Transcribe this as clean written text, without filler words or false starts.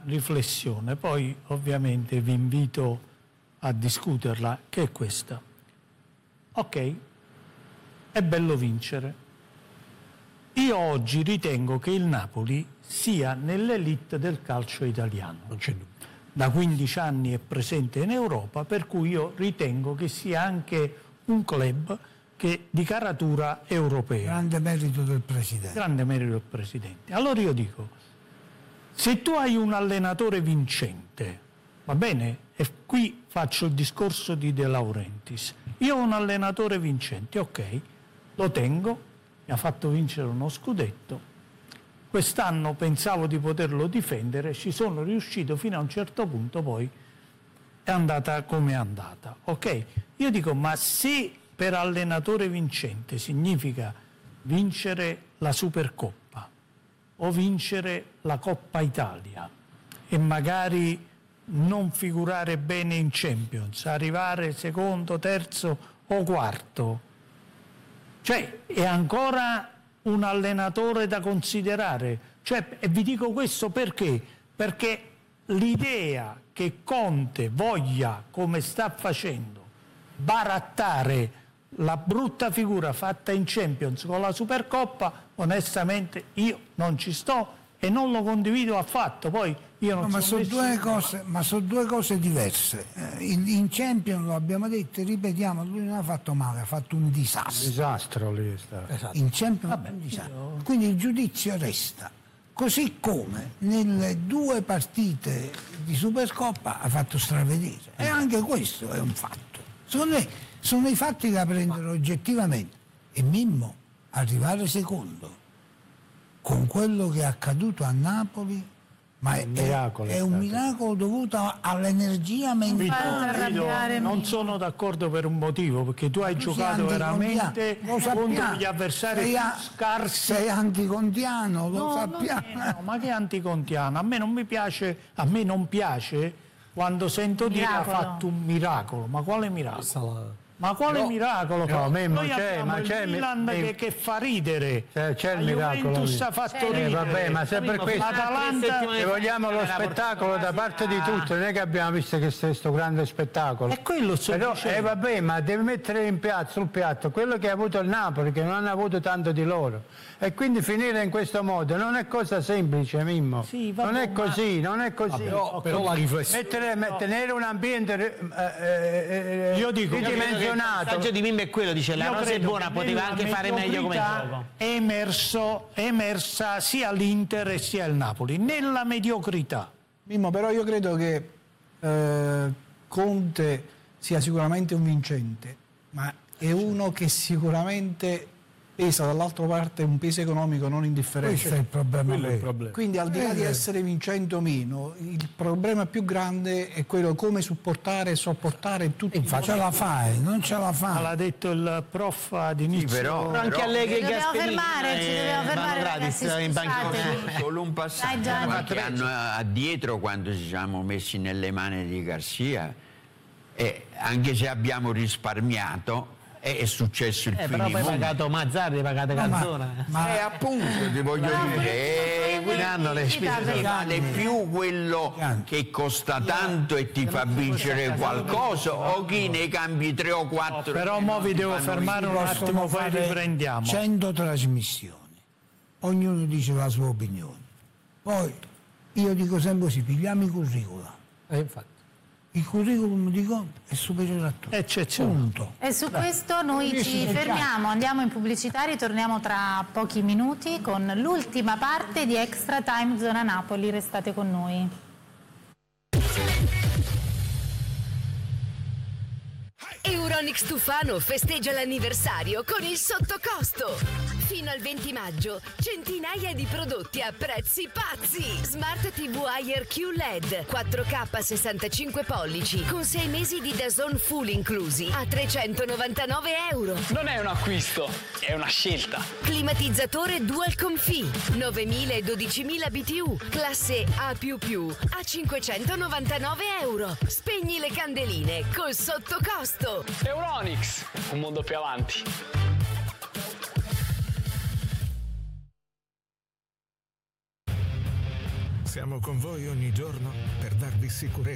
riflessione, poi ovviamente vi invito a discuterla, che è questa. Ok, è bello vincere. Io oggi ritengo che il Napoli sia nell'elite del calcio italiano. Non c'è dubbio. Da 15 anni è presente in Europa, per cui io ritengo che sia anche un club che di caratura europea. Grande merito del Presidente. Grande merito del Presidente. Allora io dico, se tu hai un allenatore vincente, va bene? E qui faccio il discorso di De Laurentiis. Io ho un allenatore vincente, ok, lo tengo, mi ha fatto vincere uno scudetto. Quest'anno pensavo di poterlo difendere, ci sono riuscito fino a un certo punto, poi è andata come è andata. Ok? Io dico, ma se per allenatore vincente significa vincere la Supercoppa o vincere la Coppa Italia e magari non figurare bene in Champions, arrivare secondo, terzo o quarto, cioè è ancora un allenatore da considerare. Cioè, e vi dico questo perché? Perché l'idea che Conte voglia, come sta facendo, barattare la brutta figura fatta in Champions con la Supercoppa, onestamente io non ci sto e non lo condivido affatto. Poi io non sono due cose diverse. In Champions, lo abbiamo detto e ripetiamo, lui non ha fatto male, ha fatto un disastro. Un disastro lì è stato. Esatto. In Champions un disastro. Quindi il giudizio resta. Così come nelle 2 partite di Supercoppa ha fatto stravedere. E anche questo è un fatto. Sono i fatti da prendere oggettivamente. E Mimmo, arrivare secondo con quello che è accaduto a Napoli, ma è un miracolo dovuto all'energia mentale. Non sono d'accordo per un motivo, perché tu hai giocato veramente contro gli avversari scarsi. Sei anticontiano, lo sappiamo. No, ma che anticontiano? A me non piace quando sento dire ha fatto un miracolo. Ma quale miracolo? Ma quale miracolo? No, Noi c'è, abbiamo il Milan che fa ridere. C'è il miracolo. Juventus ha fatto ridere. Vabbè, ma se per questo se vogliamo lo spettacolo da parte di tutti, non è che abbiamo visto che c'è questo grande spettacolo. E quello vabbè, ma devi mettere sul piatto quello che ha avuto il Napoli, che non hanno avuto tanto di loro. E quindi finire in questo modo non è cosa semplice, Mimmo. Sì, vabbè, non è così, non è così. Però la riflessione. Tenere un ambiente io dico ridimensionato. Il messaggio di Mimmo è quello, dice la rosa è buona, poteva anche fare meglio come gioco. È emersa sia l'Inter sia il Napoli, nella mediocrità. Mimmo, però io credo che Conte sia sicuramente un vincente, ma è uno che sicuramente pesa dall'altra parte un peso economico non indifferente. Questo è il problema. Quindi al di là di essere vincente o meno, il problema più grande è quello come supportare e sopportare tutti. Infatti ce la fai, non ce la fa. L'ha detto il prof ad inizio. Sì, però anche Allegri e Gasperini ci dobbiamo fermare, ragazzi, solo un passaggio. Qualche anno addietro, quando ci siamo messi nelle mani di Garcia, anche se abbiamo risparmiato, è successo il però poi hai pagato Mazzarri, hai pagato Canzona. Appunto ti voglio dire, vale più quello che costa tanto e ti fa vincere qualcosa o chi ne cambi 3 o 4. Però mo vi devo fermare un attimo, poi riprendiamo. 100 trasmissioni, ognuno dice la sua opinione. Poi io dico sempre così, pigliamo i curricula. Infatti. Il curriculum di Conte è superiore a tutto. Eccezionale. E su questo noi ci fermiamo, andiamo in pubblicità, ritorniamo tra pochi minuti con l'ultima parte di Extra Time Zona Napoli. Restate con noi. Euronics Tufano festeggia l'anniversario con il sottocosto. Fino al 20 maggio, centinaia di prodotti a prezzi pazzi. Smart TV IRQ LED 4K 65 pollici con 6 mesi di DAZN full inclusi a €399. Non è un acquisto, è una scelta. Climatizzatore Dual Comfy 9.000 e 12.000 BTU classe A++ a €599. Spegni le candeline col sottocosto. Euronics, un mondo più avanti. Siamo con voi ogni giorno per darvi sicurezza